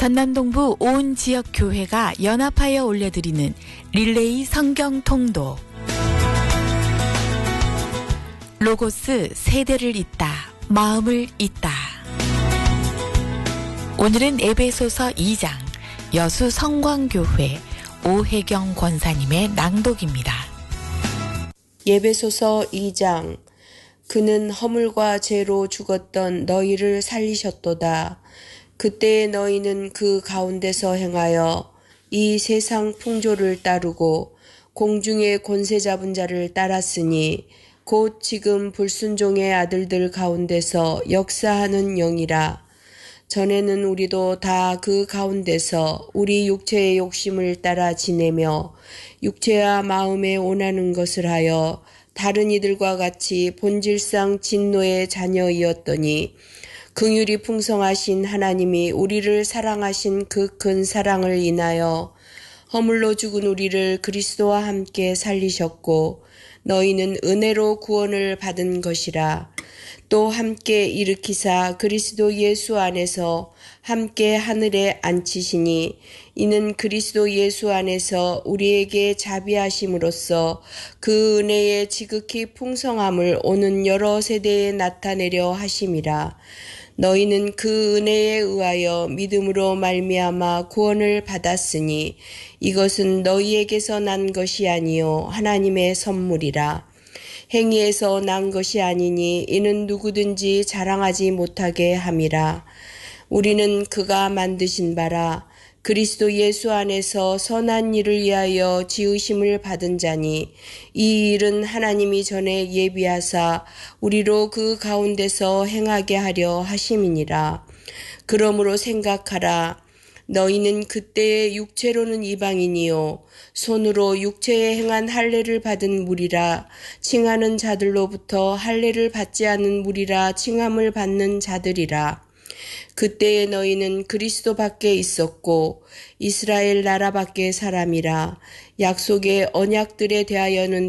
전남동부 온 지역 교회가 연합하여 올려드리는 릴레이 성경 통독. 로고스 세대를 잇다, 마음을 잇다. 오늘은 에베소서 2장 여수 성광교회 오혜경 권사님의 낭독입니다. 에베소서 2장. 그는 허물과 죄로 죽었던 너희를 살리셨도다. 그때 너희는 그 가운데서 행하여 이 세상 풍조를 따르고 공중의 권세 잡은 자를 따랐으니 곧 지금 불순종의 아들들 가운데서 역사하는 영이라. 전에는 우리도 다 그 가운데서 우리 육체의 욕심을 따라 지내며 육체와 마음에 원하는 것을 하여 다른 이들과 같이 본질상 진노의 자녀이었더니 긍휼이 풍성하신 하나님이 우리를 사랑하신 그 큰 사랑을 인하여 허물로 죽은 우리를 그리스도와 함께 살리셨고 너희는 은혜로 구원을 받은 것이라. 또 함께 일으키사 그리스도 예수 안에서 함께 하늘에 앉히시니 이는 그리스도 예수 안에서 우리에게 자비하심으로써 그 은혜의 지극히 풍성함을 오는 여러 세대에 나타내려 하심이라. 너희는 그 은혜에 의하여 믿음으로 말미암아 구원을 받았으니 이것은 너희에게서 난 것이 아니요 하나님의 선물이라. 행위에서 난 것이 아니니 이는 누구든지 자랑하지 못하게 함이라. 우리는 그가 만드신 바라 그리스도 예수 안에서 선한 일을 위하여 지으심을 받은 자니 이 일은 하나님이 전에 예비하사 우리로 그 가운데서 행하게 하려 하심이니라. 그러므로 생각하라. 너희는 그때의 육체로는 이방인이요 손으로 육체에 행한 할례를 받은 무리라 칭하는 자들로부터 할례를 받지 않은 무리라 칭함을 받는 자들이라. 그때에 너희는 그리스도 밖에 있었고 이스라엘 나라 밖의 사람이라. 약속의 언약들에 대하여는